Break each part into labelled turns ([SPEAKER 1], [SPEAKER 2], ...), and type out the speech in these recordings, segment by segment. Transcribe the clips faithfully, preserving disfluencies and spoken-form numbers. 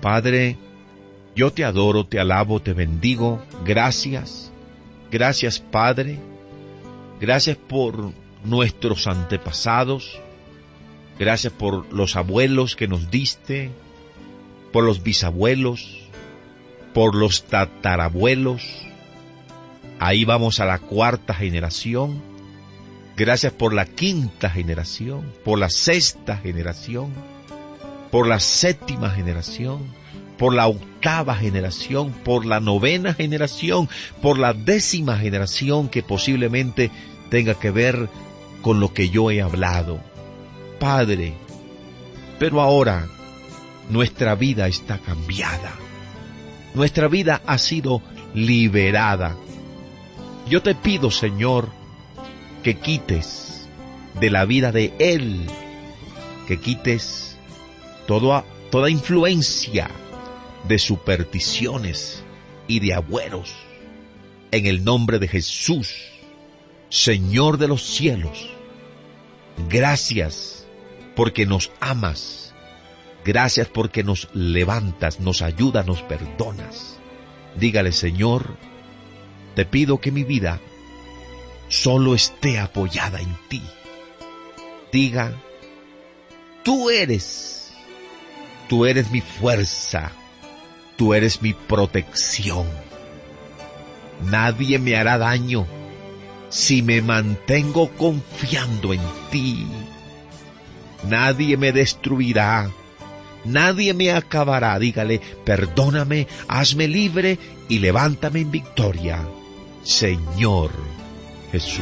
[SPEAKER 1] Padre, yo te adoro, te alabo, te bendigo. Gracias, gracias Padre. Gracias por nuestros antepasados. Gracias por los abuelos que nos diste, por los bisabuelos, por los tatarabuelos. Ahí vamos a la cuarta generación. Gracias por la quinta generación, por la sexta generación, por la séptima generación, por la octava generación, por la novena generación, por la décima generación que posiblemente tenga que ver con lo que yo he hablado. Padre, pero ahora nuestra vida está cambiada. Nuestra vida ha sido liberada. Yo te pido, Señor, que quites de la vida de él, que quites toda, toda influencia de supersticiones y de agüeros. En el nombre de Jesús, Señor de los cielos, gracias porque nos amas. Gracias porque nos levantas, nos ayudas, nos perdonas. Dígale, Señor, te pido que mi vida solo esté apoyada en ti. Diga, tú eres, tú eres mi fuerza, tú eres mi protección. Nadie me hará daño si me mantengo confiando en ti. Nadie me destruirá, nadie me acabará. Dígale, perdóname, hazme libre y levántame en victoria, Señor Jesús.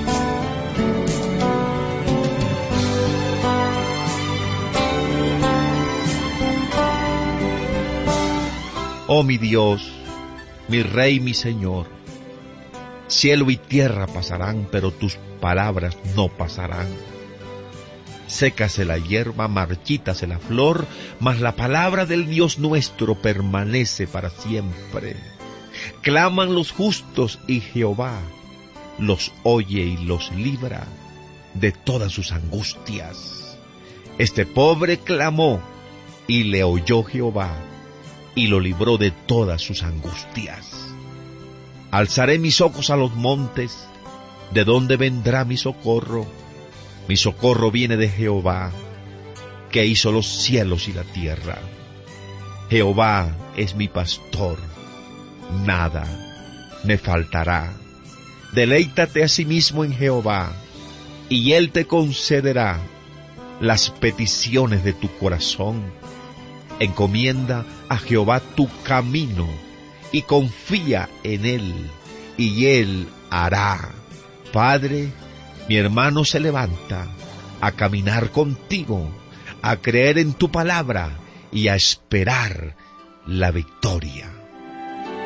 [SPEAKER 1] Oh mi Dios, mi Rey, mi Señor, cielo y tierra pasarán, pero tus palabras no pasarán. Sécase la hierba, marchítase la flor, mas la palabra del Dios nuestro permanece para siempre. Claman los justos y Jehová los oye y los libra de todas sus angustias. Este pobre clamó y le oyó Jehová y lo libró de todas sus angustias. Alzaré mis ojos a los montes, ¿de dónde vendrá mi socorro? Mi socorro viene de Jehová, que hizo los cielos y la tierra. Jehová es mi pastor, nada me faltará. Deleítate a sí mismo en Jehová, y Él te concederá las peticiones de tu corazón. Encomienda a Jehová tu camino, y confía en Él, y Él hará. Padre, mi hermano se levanta a caminar contigo, a creer en tu palabra y a esperar la victoria.